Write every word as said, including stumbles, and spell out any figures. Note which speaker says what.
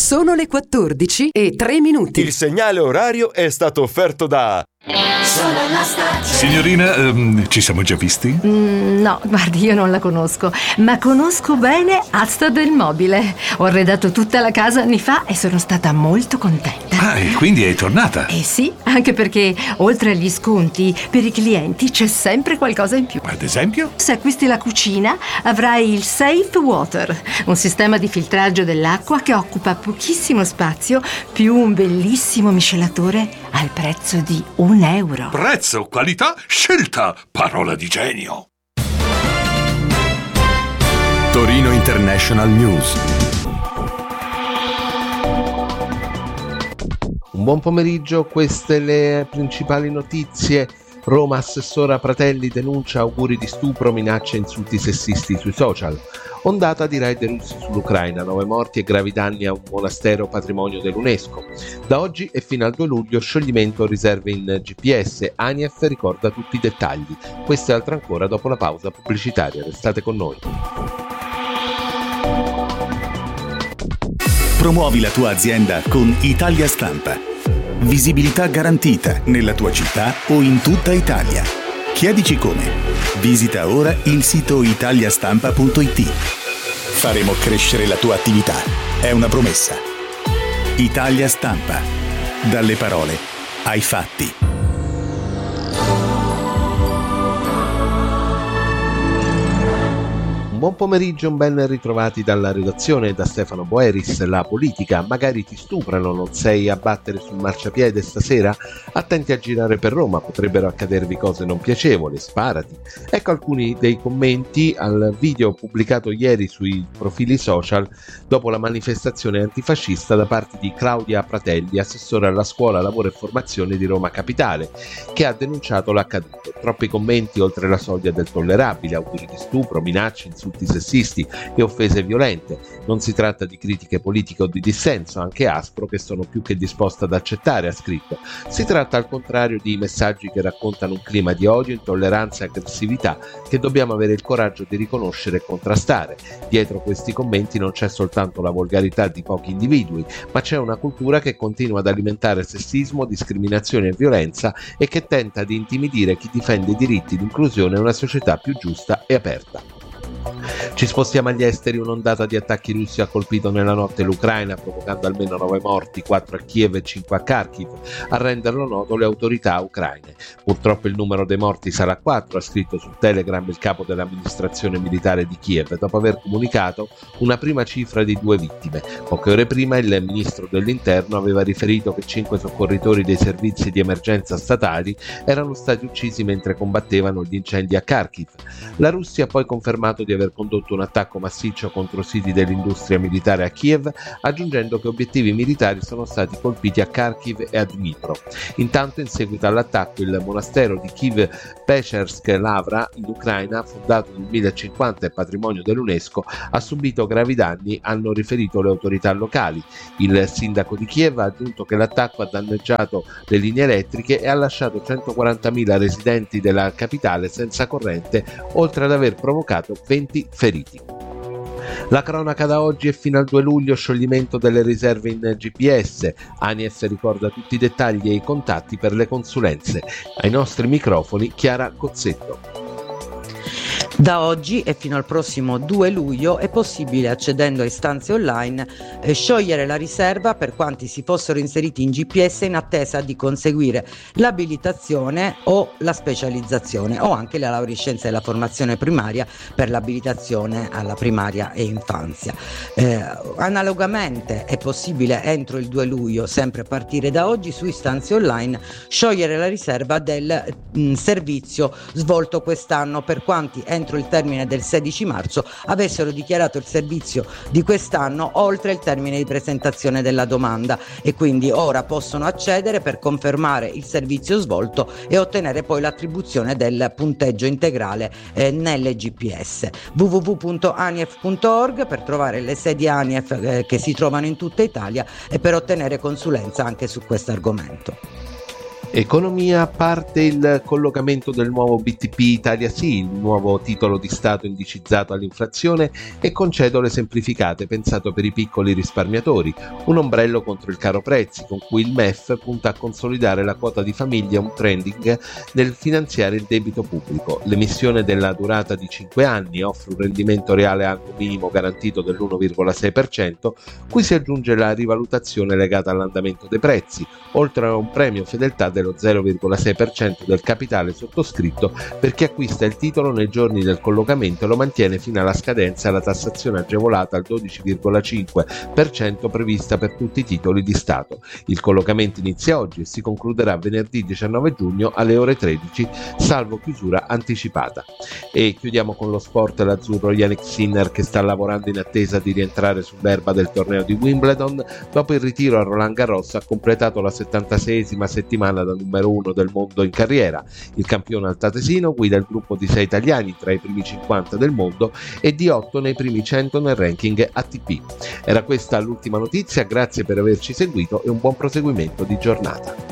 Speaker 1: Sono le quattordici e tre minuti.
Speaker 2: Il segnale orario è stato offerto da...
Speaker 3: Sono la stagione.
Speaker 4: Signorina, um, ci siamo già visti?
Speaker 5: Mm, no, guardi, io non la conosco, ma conosco bene Asta del Mobile. Ho arredato tutta la casa anni fa e sono stata molto contenta.
Speaker 4: Ah, e quindi è tornata?
Speaker 5: Eh sì, anche perché oltre agli sconti, per i clienti c'è sempre qualcosa in più.
Speaker 4: Ad esempio?
Speaker 5: Se acquisti la cucina, avrai il Safe Water, un sistema di filtraggio dell'acqua che occupa pochissimo spazio, più un bellissimo miscelatore al prezzo di un euro.
Speaker 4: Prezzo, qualità, scelta, parola di genio.
Speaker 6: Torino International News.
Speaker 7: Un buon pomeriggio, queste le principali notizie. Roma, assessora Pratelli denuncia auguri di stupro, minacce e insulti sessisti sui social. Ondata di raid russi sull'Ucraina, nove morti e gravi danni a un monastero patrimonio dell'UNESCO. Da oggi e fino al due luglio scioglimento riserve in G P S, ANIEF ricorda tutti i dettagli. Questo e altro ancora dopo la pausa pubblicitaria, restate con noi.
Speaker 8: Promuovi la tua azienda con Italia Stampa. Visibilità garantita nella tua città o in tutta Italia. Chiedici come. Visita ora il sito italiastampa punto it. Faremo crescere la tua attività. È una promessa. Italia Stampa. Dalle parole ai fatti.
Speaker 7: Buon pomeriggio, un ben ritrovati dalla redazione da Stefano Boeris. La politica, magari ti stuprano, non sei a battere sul marciapiede stasera? Attenti a girare per Roma, potrebbero accadervi cose non piacevoli, sparati. Ecco alcuni dei commenti al video pubblicato ieri sui profili social dopo la manifestazione antifascista da parte di Claudia Pratelli, assessore alla scuola, lavoro e formazione di Roma Capitale, che ha denunciato l'accaduto. Troppi commenti oltre la soglia del tollerabile, auguri di stupro, minacce, insulti sessisti e offese violente. Non si tratta di critiche politiche o di dissenso, anche aspro, che sono più che disposta ad accettare, ha scritto. Si tratta al contrario di messaggi che raccontano un clima di odio, intolleranza e aggressività che dobbiamo avere il coraggio di riconoscere e contrastare. Dietro questi commenti non c'è soltanto la volgarità di pochi individui, ma c'è una cultura che continua ad alimentare sessismo, discriminazione e violenza e che tenta di intimidire chi difende i diritti, l'inclusione e una società più giusta e aperta. Ci spostiamo agli esteri. Un'ondata di attacchi russi ha colpito nella notte l'Ucraina, provocando almeno nove morti, quattro a Kiev e cinque a Kharkiv, a renderlo noto le autorità ucraine. Purtroppo il numero dei morti sarà quattro, ha scritto su Telegram il capo dell'amministrazione militare di Kiev, dopo aver comunicato una prima cifra di due vittime. Poche ore prima il ministro dell'interno aveva riferito che cinque soccorritori dei servizi di emergenza statali erano stati uccisi mentre combattevano gli incendi a Kharkiv. La Russia ha poi confermato di aver condotto un attacco massiccio contro siti dell'industria militare a Kiev, aggiungendo che obiettivi militari sono stati colpiti a Kharkiv e a Dnipro. Intanto, in seguito all'attacco, il monastero di Kiev Pečersk Lavra in Ucraina, fondato nel millecinquanta e patrimonio dell'UNESCO, ha subito gravi danni, hanno riferito le autorità locali. Il sindaco di Kiev ha aggiunto che l'attacco ha danneggiato le linee elettriche e ha lasciato centoquarantamila residenti della capitale senza corrente, oltre ad aver provocato venti feriti. La cronaca da oggi è fino al due luglio, scioglimento delle riserve in G P S. ANIEF ricorda tutti i dettagli e i contatti per le consulenze. Ai nostri microfoni Chiara Cozzetto.
Speaker 9: Da oggi e fino al prossimo due luglio è possibile, accedendo a istanze online, eh, sciogliere la riserva per quanti si fossero inseriti in G P S in attesa di conseguire l'abilitazione o la specializzazione, o anche la laurea in scienze della formazione primaria per l'abilitazione alla primaria e infanzia. Eh, analogamente è possibile entro il due luglio, sempre a partire da oggi, su istanze online, sciogliere la riserva del mh, servizio svolto quest'anno per quanti entro il termine del sedici marzo avessero dichiarato il servizio di quest'anno oltre il termine di presentazione della domanda, e quindi ora possono accedere per confermare il servizio svolto e ottenere poi l'attribuzione del punteggio integrale eh, nelle G P S. w w w punto anief punto org per trovare le sedi ANIEF eh, che si trovano in tutta Italia e per ottenere consulenza anche su questo argomento.
Speaker 7: Economia, parte il collocamento del nuovo B T P Italia Sì, il nuovo titolo di Stato indicizzato all'inflazione e con cedole semplificate pensato per i piccoli risparmiatori, un ombrello contro il caro prezzi con cui il M E F punta a consolidare la quota di famiglia, un trending nel finanziare il debito pubblico. L'emissione della durata di cinque anni offre un rendimento reale annuo minimo garantito dell'uno virgola sei per cento, cui si aggiunge la rivalutazione legata all'andamento dei prezzi, oltre a un premio fedeltà dello zero virgola sei per cento del capitale sottoscritto per chi acquista il titolo nei giorni del collocamento e lo mantiene fino alla scadenza alla tassazione agevolata al dodici virgola cinque per cento prevista per tutti i titoli di Stato. Il collocamento inizia oggi e si concluderà venerdì diciannove giugno alle ore tredici, salvo chiusura anticipata. E chiudiamo con lo sport. L'azzurro Jannik Sinner, che sta lavorando in attesa di rientrare sull'erba del torneo di Wimbledon, dopo il ritiro a Roland Garros ha completato la settantaseiesima settimana da numero uno del mondo in carriera. Il campione altatesino guida il gruppo di sei italiani tra i primi cinquanta del mondo e di otto nei primi cento nel ranking A T P. Era questa l'ultima notizia, grazie per averci seguito e un buon proseguimento di giornata.